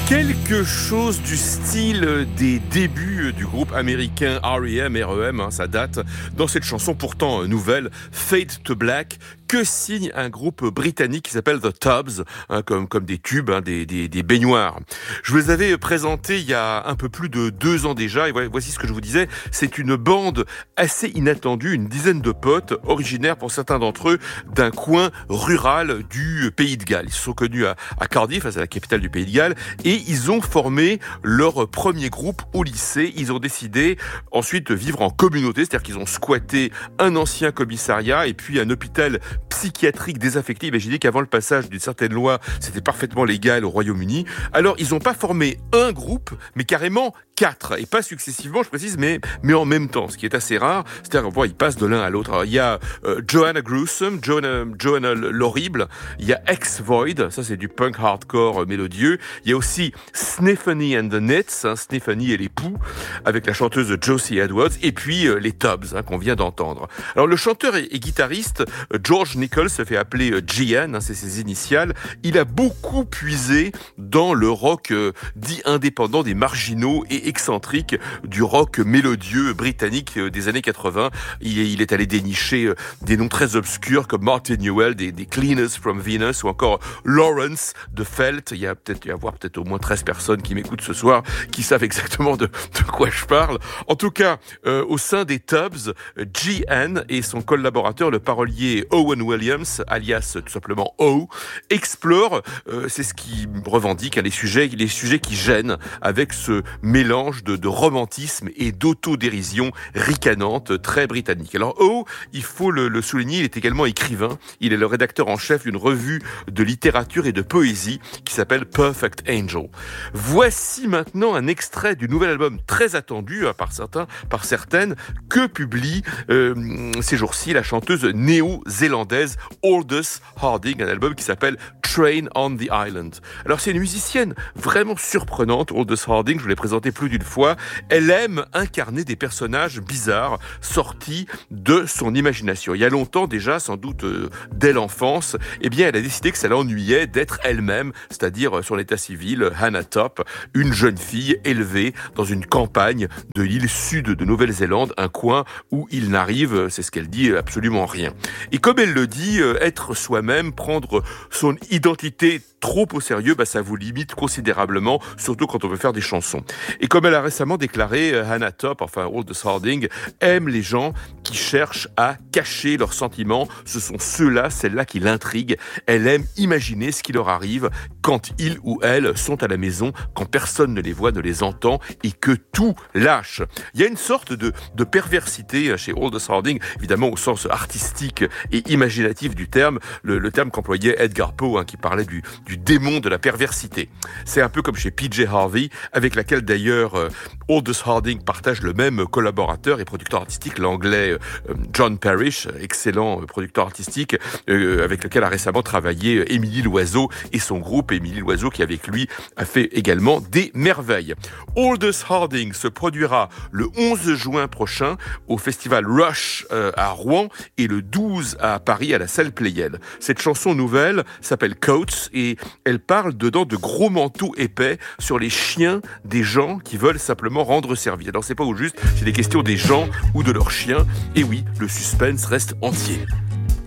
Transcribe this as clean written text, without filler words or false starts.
Quelque chose du style des débuts du groupe américain R.E.M., ça date, dans cette chanson pourtant nouvelle, Fade to Black, que signe un groupe britannique qui s'appelle The Tubs, comme des tubes, des baignoires. Je vous les avais présentés il y a un peu plus de 2 ans déjà, et voici ce que je vous disais, c'est une bande assez inattendue, une dizaine de potes, originaires pour certains d'entre eux, d'un coin rural du Pays de Galles. Ils se sont connus à Cardiff, c'est la capitale du Pays de Galles, et ils ont formé leur premier groupe au lycée. Ils ont décidé ensuite de vivre en communauté, c'est-à-dire qu'ils ont squatté un ancien commissariat et puis un hôpital psychiatrique désaffecté. Imaginez qu'avant le passage d'une certaine loi, c'était parfaitement légal au Royaume-Uni. Alors, ils n'ont pas formé un groupe, mais carrément 4, et pas successivement, je précise, mais en même temps, ce qui est assez rare. C'est-à-dire qu'ils passent de l'un à l'autre. Alors, il y a Joanna Gruesome, Joanna l'horrible, il y a Ex-Void, ça c'est du punk hardcore mélodieux. Il y a aussi Sniffany and the Nits, Sniffany et les Poux, avec la chanteuse Josie Edwards, et puis les Tubs, qu'on vient d'entendre. Alors, le chanteur et guitariste George Nichols se fait appeler GN, c'est ses initiales. Il a beaucoup puisé dans le rock dit indépendant, des marginaux et excentrique du rock mélodieux britannique des années 80. Il est allé dénicher des noms très obscurs comme Martin Newell, des Cleaners from Venus, ou encore Lawrence de Felt. Il y a peut-être au moins 13 personnes qui m'écoutent ce soir qui savent exactement de quoi je parle. En tout cas, au sein des Tubs, GN et son collaborateur, le parolier Owen Williams, alias tout simplement O, explorent, c'est ce qui revendique, les sujets qui gênent, avec ce mélange de romantisme et d'autodérision ricanante très britannique. Alors O, il faut le souligner, il est également écrivain. Il est le rédacteur en chef d'une revue de littérature et de poésie qui s'appelle Perfect Angel. Voici maintenant un extrait du nouvel album très attendu par certaines, que publie ces jours-ci la chanteuse néo-zélandaise Aldous Harding, un album qui s'appelle Train on the Island. Alors c'est une musicienne vraiment surprenante, Aldous Harding, je vous l'ai présenté plus d'une fois. Elle aime incarner des personnages bizarres sortis de son imagination. Il y a longtemps déjà, sans doute dès l'enfance, elle a décidé que ça l'ennuyait d'être elle-même, c'est-à-dire son état civil, Hannah Top, une jeune fille élevée dans une campagne de l'île sud de Nouvelle-Zélande, un coin où il n'arrive, c'est ce qu'elle dit, absolument rien. Et comme elle le dit, être soi-même, prendre son identité trop au sérieux, ça vous limite considérablement, surtout quand on veut faire des chansons. Et comme elle a récemment déclaré, Hannah Top, Aldous Harding, aime les gens qui cherchent à cacher leurs sentiments. Ce sont celles-là qui l'intriguent. Elle aime imaginer ce qui leur arrive quand ils ou elles sont à la maison, quand personne ne les voit, ne les entend, et que tout lâche. Il y a une sorte de perversité chez Aldous Harding, évidemment au sens artistique et imaginatif du terme, le terme qu'employait Edgar Poe, qui parlait du démon de la perversité. C'est un peu comme chez PJ Harvey, avec laquelle d'ailleurs Aldous Harding partage le même collaborateur et producteur artistique, l'anglais John Parrish, excellent producteur artistique, avec lequel a récemment travaillé Émilie Loiseau et son groupe. Émilie Loiseau qui avec lui a fait également des merveilles. Aldous Harding se produira le 11 juin prochain au festival Rush à Rouen et le 12 à Paris à la salle Pleyel. Cette chanson nouvelle s'appelle Coats et elle parle dedans de gros manteaux épais sur les chiens des gens qui veulent simplement rendre service. Alors c'est pas au juste, c'est des questions des gens ou de leurs chiens. Et oui, le suspense reste entier.